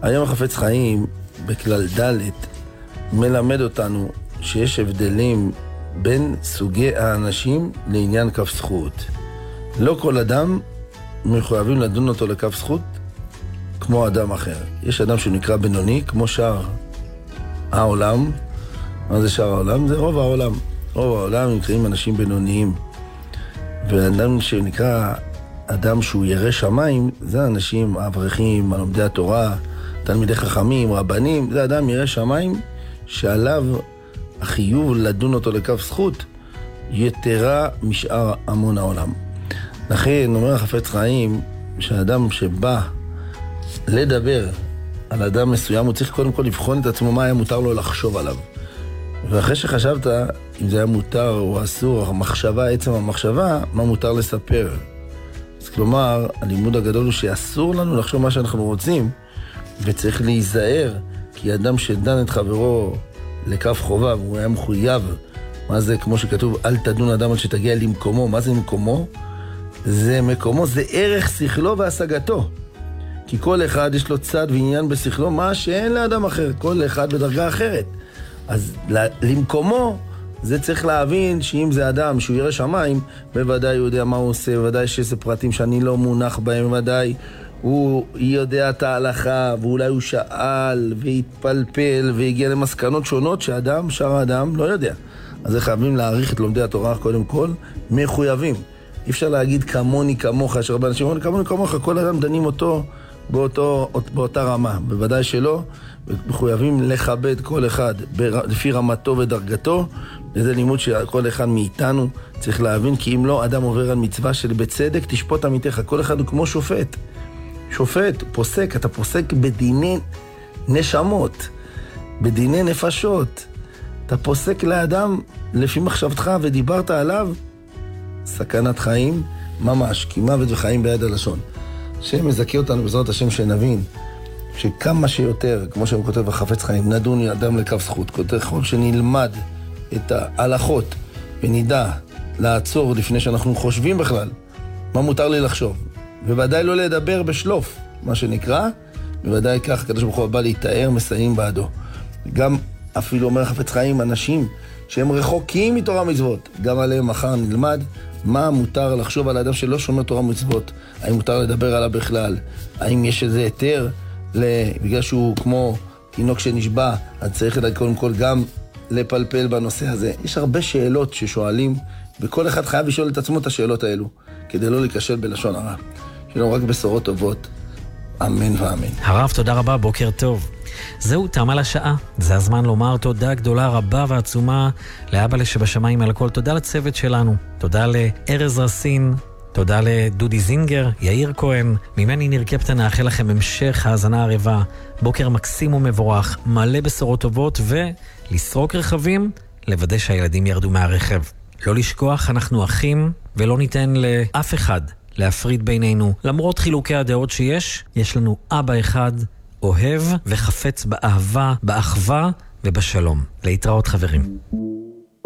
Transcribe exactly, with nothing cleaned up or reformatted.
היום החפץ חיים בכלל ד' מלמד אותנו שיש הבדלים בין סוגי האנשים לעניין כף זכות. לא כל אדם מחויבים לדון אותו לכף זכות כמו אדם אחר. יש אדם שנקרא בינוני כמו שאר העולם. מה זה שאר העולם? זה רוב העולם. רוב העולם נקראים אנשים בינוניים. ואדם שנקרא אדם שהוא ירא שמיים, זה אנשים אברכים, לומדי התורה, תלמידי חכמים, רבנים. זה אדם ירא שמיים שעליו החיוב לדון אותו לכף זכות יתרה משאר המון העולם. לכן אומר החפץ חיים שהאדם שבא לדבר על אדם מסוים הוא צריך קודם כל לבחון את עצמו מה היה מותר לו לחשוב עליו. ואחרי שחשבת אם זה היה מותר או אסור, המחשבה, עצם המחשבה, מה מותר לספר. אז כלומר, הלימוד הגדול הוא שאסור לנו לחשוב מה שאנחנו רוצים, וצריך להיזהר, כי אדם שדן את חברו לכף חובה, והוא היה מחויב, מה זה כמו שכתוב, אל תדון אדם עד שתגיע למקומו. מה זה מקומו? זה מקומו, זה ערך שכלו והשגתו. כי כל אחד יש לו צד ועניין בשכלו, מה שאין לאדם אחר, כל אחד בדרגה אחרת. אז למקומו, זה צריך להבין שאם זה אדם שהוא ירא שמיים, בוודאי הוא יודע מה הוא עושה, בוודאי שיש פרטים שאני לא מונח בהם, בוודאי הוא יודע את ההלכה, ואולי הוא שאל והתפלפל והגיע למסקנות שונות שאדם, שאר האדם, לא יודע. אז זה חייבים להעריך את לומדי התורה קודם כל, מחויבים. אי אפשר להגיד כמוני כמוך, שרבה אנשים אומרים כמוני כמוך, כל אדם דנים אותו באותו, באותה רמה. בוודאי שלא, מחויבים לכבד כל אחד לפי רמתו ודרגתו, וזה לימוד שכל אחד מאיתנו צריך להבין, כי אם לא, אדם עובר על מצווה של בצדק תשפוט עמיתך. כל אחד הוא כמו שופט. שופט, פוסק, אתה פוסק בדיני נשמות, בדיני נפשות. אתה פוסק לאדם לפי מחשבתך ודיברת עליו, סכנת חיים ממש, כי מוות וחיים ביד הלשון. השם מזכה אותנו בעזרת השם שנבין שכמה שיותר, כמו שהוא כותב בחפץ חיים, נדון אדם לכף זכות, ככל שנלמד את ההלכות ונדע לעצור לפני שאנחנו חושבים בכלל מה מותר לי לחשוב, ובוודאי לא לדבר בשלוף, מה שנקרא, בוודאי כך הקדוש ברוך הוא בא להתאר, מסייעים בעדו. גם אפילו אומר חפץ חיים, אנשים שהם רחוקים מתורה מצוות, גם עליהם מחר נלמד מה מותר לחשוב על האדם שלא שומר תורה מצוות. האם מותר לדבר עליו בכלל? האם יש איזה היתר? בגלל שהוא כמו תינוק שנשבע, אז צריך לדעת קודם כל גם לפלפל בנושא הזה. יש הרבה שאלות ששואלים, וכל אחד חייב לשאול את עצמו את השאלות האלו, כדי לא להיכשל בלשון הרע. שלום, רק בשורות טובות. אמן ואמן. הרב, תודה רבה, בוקר טוב. זהו, תמה לשעה. זה הזמן לומר תודה גדולה רבה ועצומה לאבא שבשמיים על הכל. תודה לצוות שלנו. תודה לארז רסין. תודה לדודי זינגר, יאיר כהן. ממני ניר קפטן, נאחל לכם המשך האזנה ערבה. בוקר מקסים ומבורך, מלא בשורות טובות, ולסרוק רכבים, לוודא שהילדים ירדו מהרכב. לא לשכוח, אנחנו אחים, ולא ניתן לאף אחד להפריד בינינו. למרות חילוקי הדעות שיש, יש לנו אבא אחד, אוהב וחפץ באהבה, באחווה ובשלום. להתראות חברים.